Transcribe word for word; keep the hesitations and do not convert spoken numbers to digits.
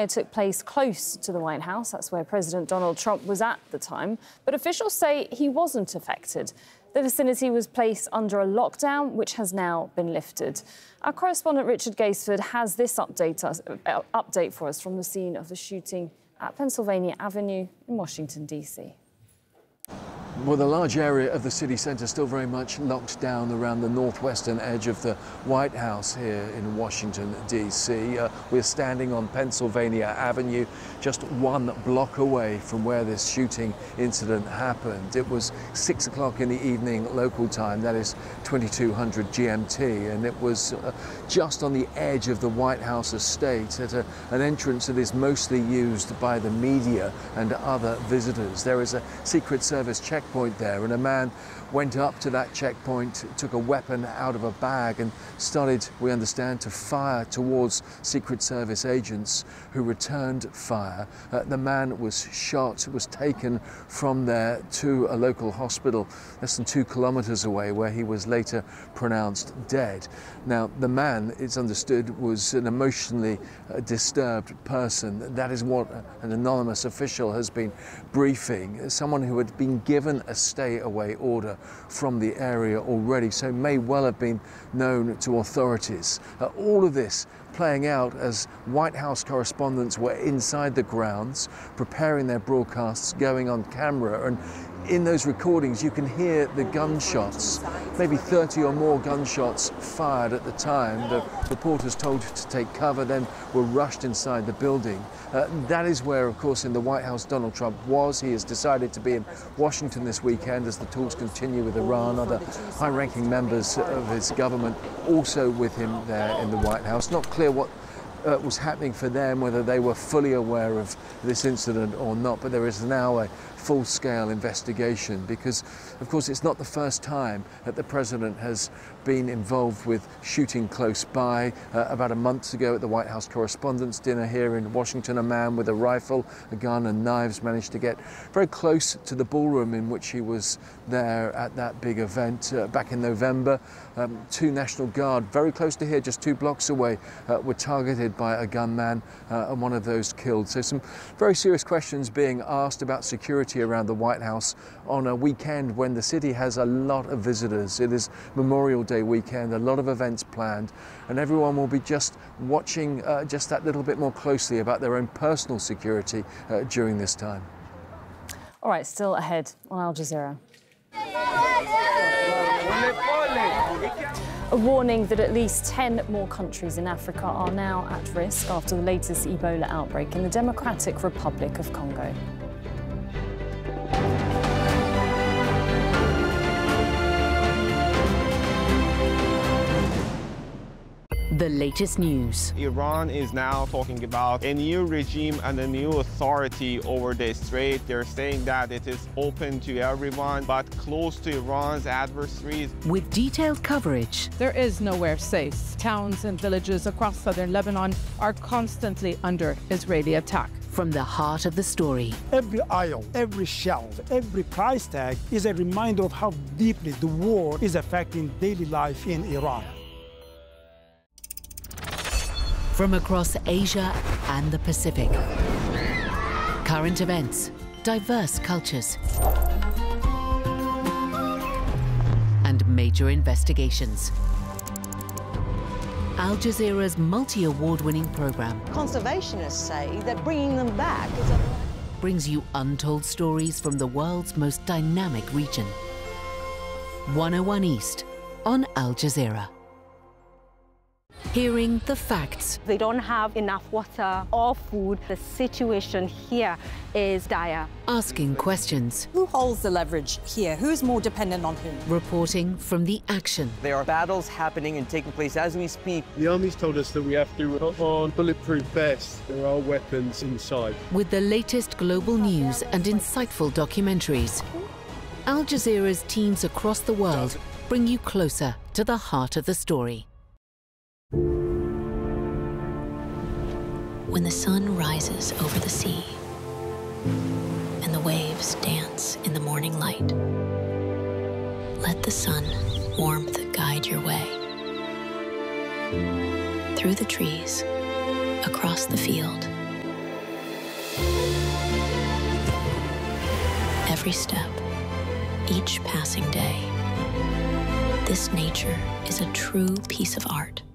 fire took place close to the White House. That's where President Donald Trump was at the time. But officials say he wasn't affected. The vicinity was placed under a lockdown, which has now been lifted. Our correspondent Richard Gaisford has this update, us, uh, update for us from the scene of the shooting at Pennsylvania Avenue in Washington, D C. Well, the large area of the city centre still very much locked down around the northwestern edge of the White House here in Washington, D C. Uh, we're standing on Pennsylvania Avenue, just one block away from where this shooting incident happened. It was six o'clock in the evening local time, that is twenty-two hundred G M T, and it was uh, just on the edge of the White House estate at a, an entrance that is mostly used by the media and other visitors. There is a Secret Service checkpoint there, and a man went up to that checkpoint, took a weapon out of a bag and started, we understand, to fire towards Secret Service agents who returned fire. Uh, the man was shot, was taken from there to a local hospital less than two kilometers away, where he was later pronounced dead. Now, the man, it's understood, was an emotionally uh, disturbed person. That is what an anonymous official has been briefing. Someone who had been given a stay-away order from the area already, so may well have been known to authorities. Uh, all of this playing out as White House correspondents were inside the grounds, preparing their broadcasts, going on camera, and in those recordings you can hear the gunshots, maybe thirty or more gunshots fired at the time. The reporters told to take cover, then were rushed inside the building. Uh, that is where, of course, in the White House Donald Trump was. He has decided to be in Washington this weekend as the talks continue with Iran. Other high-ranking members of his government also with him there in the White House. Not clear what Uh, was happening for them, whether they were fully aware of this incident or not, but there is now a full-scale investigation because, of course, it's not the first time that the president has been involved with shooting close by. Uh, about a month ago at the White House Correspondents' Dinner here in Washington, a man with a rifle, a gun and knives managed to get very close to the ballroom in which he was there at that big event uh, back in November. Um, two National Guard very close to here, just two blocks away, uh, were targeted by a gunman uh, and one of those killed. So some very serious questions being asked about security around the White House on a weekend when the city has a lot of visitors. It is Memorial Day weekend, a lot of events planned, and everyone will be just watching uh, just that little bit more closely about their own personal security uh, during this time. All right, still ahead on Al Jazeera. A warning that at least ten more countries in Africa are now at risk after the latest Ebola outbreak in the Democratic Republic of Congo. The latest news. Iran is now talking about a new regime and a new authority over the strait. They're saying that it is open to everyone, but closed to Iran's adversaries. With detailed coverage. There is nowhere safe. Towns and villages across southern Lebanon are constantly under Israeli attack. From the heart of the story. Every aisle, every shelf, every price tag is a reminder of how deeply the war is affecting daily life in Iran. From across Asia and the Pacific. Current events, diverse cultures, and major investigations. Al Jazeera's multi-award-winning program. Conservationists say that bringing them back is a... brings you untold stories from the world's most dynamic region. one oh one East on Al Jazeera. Hearing the facts. They don't have enough water or food. The situation here is dire. Asking questions. Who holds the leverage here? Who's more dependent on whom? Reporting from the action. There are battles happening and taking place as we speak. The army's told us that we have to put on bulletproof vests. There are weapons inside. With the latest global news and insightful documentaries, Al Jazeera's teams across the world bring you closer to the heart of the story. When the sun rises over the sea and the waves dance in the morning light, let the sun warmth guide your way. Through the trees, across the field, every step, each passing day. This nature is a true piece of art.